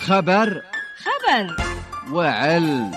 خبر وعلم.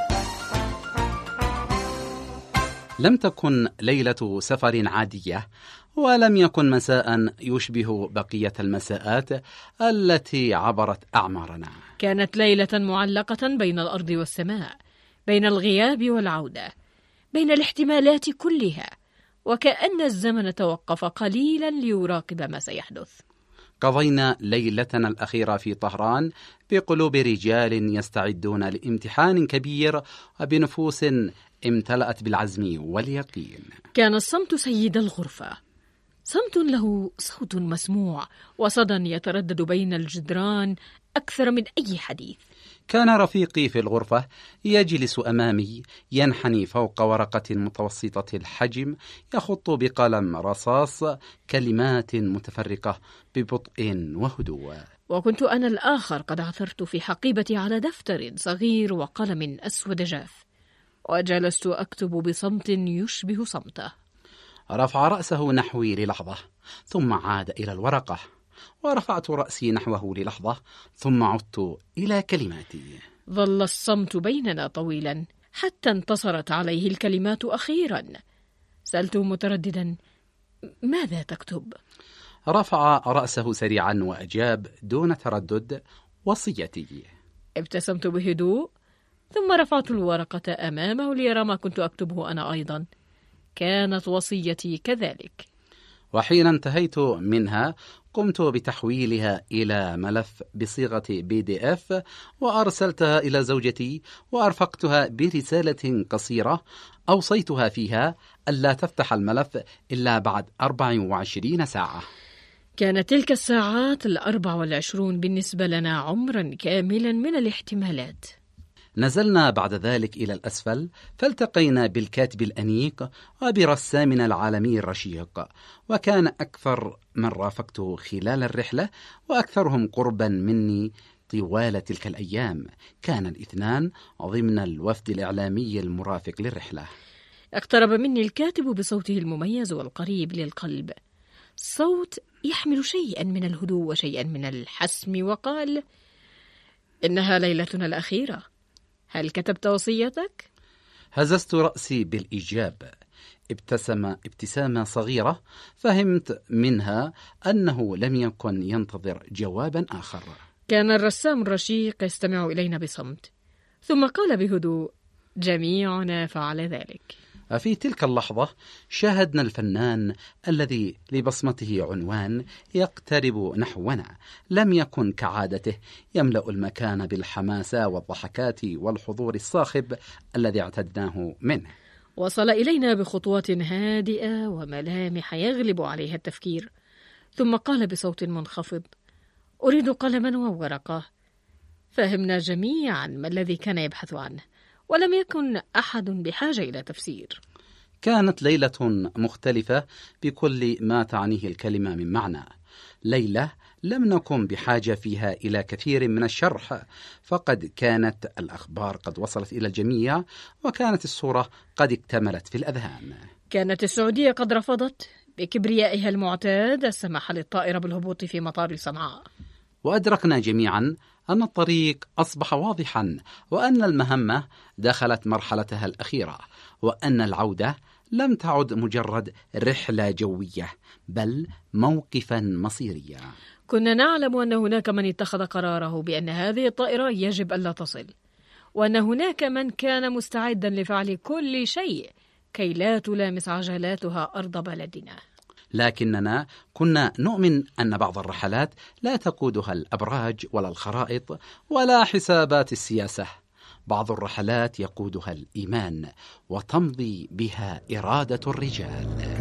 لم تكن ليلة سفر عادية، ولم يكن مساء يشبه بقية المساءات التي عبرت أعمارنا. كانت ليلة معلقة بين الأرض والسماء، بين الغياب والعودة، بين الاحتمالات كلها، وكأن الزمن توقف قليلا ليراقب ما سيحدث. قضينا ليلتنا الأخيرة في طهران بقلوب رجال يستعدون لامتحان كبير وبنفوس امتلأت بالعزم واليقين. كان الصمت سيد الغرفة، صمت له صوت مسموع وصدى يتردد بين الجدران أكثر من أي حديث. كان رفيقي في الغرفة يجلس أمامي، ينحني فوق ورقة متوسطة الحجم، يخط بقلم رصاص كلمات متفرقة ببطء وهدوء. وكنت أنا الآخر قد عثرت في حقيبتي على دفتر صغير وقلم أسود جاف، وجلست أكتب بصمت يشبه صمته. رفع رأسه نحوي للحظة، ثم عاد إلى الورقة، ورفعت رأسي نحوه للحظة، ثم عدت إلى كلماتي. ظل الصمت بيننا طويلا حتى انتصرت عليه الكلمات أخيرا. سألته مترددا: ماذا تكتب؟ رفع رأسه سريعا وأجاب دون تردد: وصيتي. ابتسمت بهدوء، ثم رفعت الورقة أمامه ليرى ما كنت أكتبه أنا أيضا. كانت وصيتي كذلك. وحين انتهيت منها قمت بتحويلها إلى ملف بصيغة PDF، وأرسلتها إلى زوجتي، وأرفقتها برسالة قصيرة أوصيتها فيها ألا تفتح الملف إلا بعد 24 ساعة. كانت تلك الساعات 24 بالنسبة لنا عمرا كاملا من الاحتمالات. نزلنا بعد ذلك إلى الأسفل، فالتقينا بالكاتب الأنيق وبرسامنا العالمي الرشيق، وكان أكثر من رافقته خلال الرحلة وأكثرهم قربا مني طوال تلك الأيام كان الاثنان ضمن الوفد الإعلامي المرافق للرحلة. اقترب مني الكاتب بصوته المميز والقريب للقلب، صوت يحمل شيئا من الهدوء وشيئا من الحسم، وقال: إنها ليلتنا الأخيرة، هل كتبت وصيتك؟ هززت رأسي بالإجابة. ابتسم ابتسامة صغيرة، فهمت منها أنه لم يكن ينتظر جوابا آخر. كان الرسام الرشيق يستمع إلينا بصمت، ثم قال بهدوء: جميعنا فعل ذلك. في تلك اللحظة شاهدنا الفنان الذي لبصمته عنوان يقترب نحونا. لم يكن كعادته يملأ المكان بالحماسة والضحكات والحضور الصاخب الذي اعتدناه منه. وصل إلينا بخطوات هادئة وملامح يغلب عليها التفكير، ثم قال بصوت منخفض: أريد قلما وورقة. فهمنا جميعا ما الذي كان يبحث عنه، ولم يكن أحد بحاجة إلى تفسير. كانت ليلة مختلفة بكل ما تعنيه الكلمة من معنى. ليلة لم نكن بحاجة فيها إلى كثير من الشرح، فقد كانت الأخبار قد وصلت إلى الجميع، وكانت الصورة قد اكتملت في الأذهان. كانت السعودية قد رفضت بكبريائها المعتاد السماح للطائرة بالهبوط في مطار صنعاء، وأدركنا جميعا أن الطريق أصبح واضحا، وأن المهمة دخلت مرحلتها الأخيرة، وأن العودة لم تعد مجرد رحلة جوية، بل موقفا مصيريا. كنا نعلم أن هناك من اتخذ قراره بأن هذه الطائرة يجب ألا تصل، وأن هناك من كان مستعدا لفعل كل شيء كي لا تلامس عجلاتها أرض بلدنا. لكننا كنا نؤمن أن بعض الرحلات لا تقودها الأبراج ولا الخرائط ولا حسابات السياسة. بعض الرحلات يقودها الإيمان، وتمضي بها إرادة الرجال.